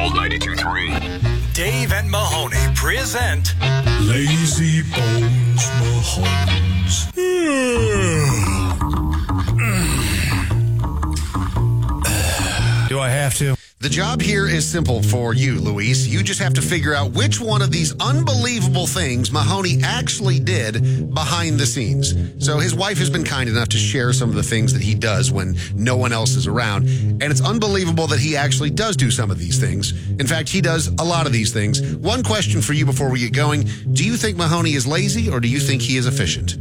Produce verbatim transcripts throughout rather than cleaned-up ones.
Gold ninety-two point three. Dave and Mahoney present Lazy Bones Mahomes. Do I have to? The job here is simple for you, Luis. You just have to figure out which one of these unbelievable things Mahoney actually did behind the scenes. So his wife has been kind enough to share some of the things that he does when no one else is around. And it's unbelievable that he actually does do some of these things. In fact, he does a lot of these things. One question for you before we get going. Do you think Mahoney is lazy or do you think he is efficient?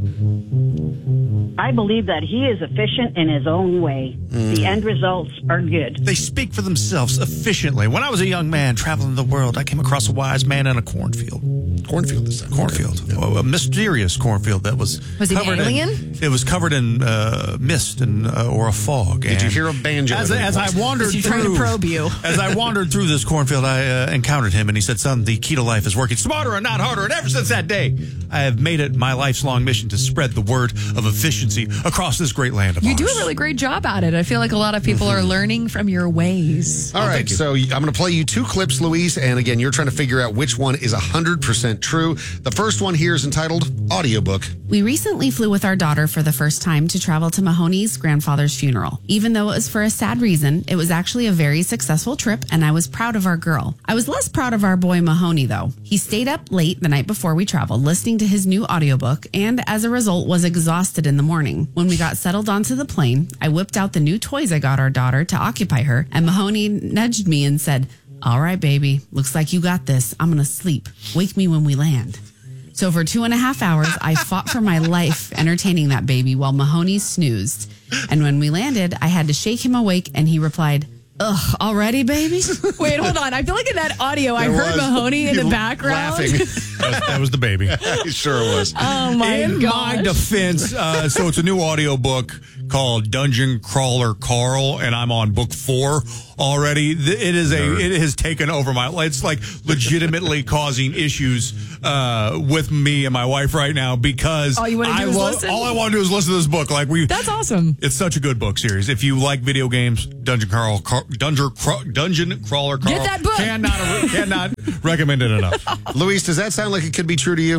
I believe that he is efficient in his own way. Mm. The end results are good. They speak for themselves efficiently. When I was a young man traveling the world, I came across a wise man in a cornfield. Cornfield this time. Cornfield. Okay. Oh, a mysterious cornfield that was Was he covered an alien? In, it was covered in uh, mist and uh, or a fog. Did and you hear a banjo? As, as I wandered Is he through, trying to probe you? as I wandered through this cornfield, I uh, encountered him, and he said, "Son, the key to life is working smarter and not harder." And ever since that day, I have made it my life's long mission to spread the word of efficiency across this great land of You ours. do a really great job at it. I feel like a lot of people are learning from your ways. All right, so I'm going to play you two clips, Luis, and again, you're trying to figure out which one is one hundred percent true. The first one here is entitled Audiobook. We recently flew with our daughter for the first time to travel to Mahoney's grandfather's funeral. Even though it was for a sad reason, it was actually a very successful trip, and I was proud of our girl. I was less proud of our boy Mahoney, though. He stayed up late the night before we traveled, listening to his new audiobook, and as a result was exhausted in the morning. When we got settled onto the plane, I whipped out the new toys I got our daughter to occupy her, and Mahoney nudged me and said, "All right, baby, looks like you got this. I'm going to sleep. Wake me when we land." So for two and a half hours, I fought for my life entertaining that baby while Mahoney snoozed. And when we landed, I had to shake him awake, and he replied, "Ugh, already, baby?" Wait, hold on. I feel like in that audio, I There heard was. Mahoney in You the background. Laughing. That was, that was the baby. It sure was. Oh, my In gosh. my defense, uh, so it's a new audiobook called Dungeon Crawler Carl, and I'm on book four already. It is a, it has taken over my life. It's like legitimately causing issues uh, with me and my wife right now because All you wanna do I is lo- listen? all I want to do is listen to this book. Like we, That's awesome. It's such a good book series. If you like video games, Dungeon Carl, Car, Dungeon, Craw, Dungeon Crawler Carl. Get that book. Cannot, cannot recommend it enough. Luis, does that sound like it could be true to you?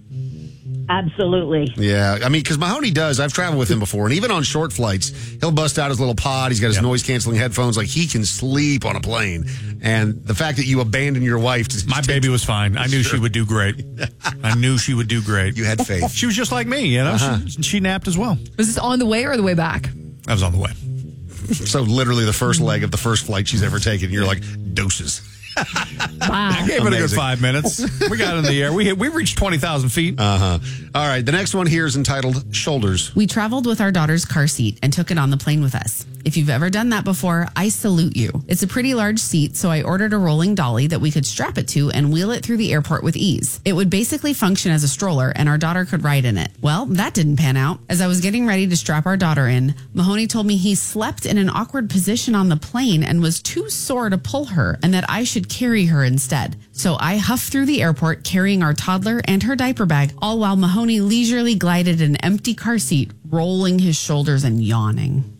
Absolutely. Yeah, I mean, because Mahoney does. I've traveled with him before, and even on short flights, he'll bust out his little pod. He's got his Yep. noise-canceling headphones. Like, he can sleep on a plane. And the fact that you abandoned your wife to My baby was fine. I knew Sure. she would do great. I knew she would do great. You had faith. She was just like me, you know. Uh-huh. She, she napped as well. Was this on the way or the way back? I was on the way. So literally the first leg of the first flight she's ever taken, you're like, doses. Wow. Gave it a good Amazing. five minutes. We got in the air. We hit, we reached twenty thousand feet. Uh-huh. All right, the next one here is entitled Shoulders. We traveled with our daughter's car seat and took it on the plane with us. If you've ever done that before, I salute you. It's a pretty large seat, so I ordered a rolling dolly that we could strap it to and wheel it through the airport with ease. It would basically function as a stroller, and our daughter could ride in it. Well, that didn't pan out. As I was getting ready to strap our daughter in, Mahoney told me he slept in an awkward position on the plane and was too sore to pull her, and that I should carry her instead. So I huffed through the airport carrying our toddler and her diaper bag, all while Mahoney leisurely glided an empty car seat, rolling his shoulders and yawning.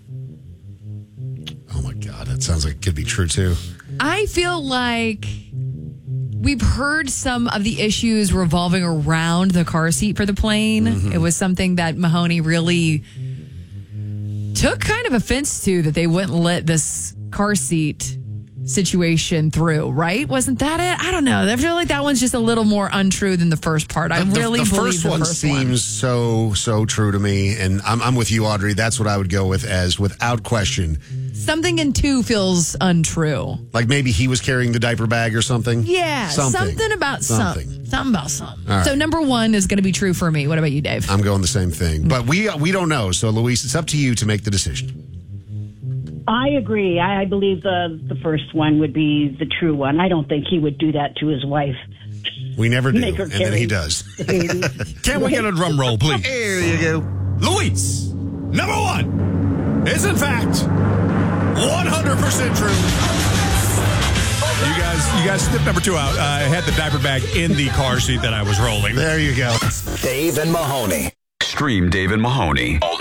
Oh, my God, that sounds like it could be true, too. I feel like we've heard some of the issues revolving around the car seat for the plane. Mm-hmm. It was something that Mahoney really took kind of offense to, that they wouldn't let this car seat situation through, right? Wasn't that it? I don't know. I feel like that one's just a little more untrue than the first part. I The- really the, believe first the one first seems one. so, so true to me. And I'm, I'm with you, Audrey. That's what I would go with as without question. Something in two feels untrue. Like maybe he was carrying the diaper bag or something. Yeah, something, about Something. something. Something about something. All right. So number one is going to be true for me. What about you, Dave? I'm going the same thing. But we we don't know. So, Luis, it's up to you to make the decision. I agree. I, I believe the, the first one would be the true one. I don't think he would do that to his wife. We never do. Make her And then carry he does. the baby. Can we get a drum roll, please? There you go. Luis, number one, is in fact one hundred percent true. You guys, you guys snipped number two out. I had the diaper bag in the car seat that I was rolling. There you go. Dave and Mahoney. Stream Dave and Mahoney all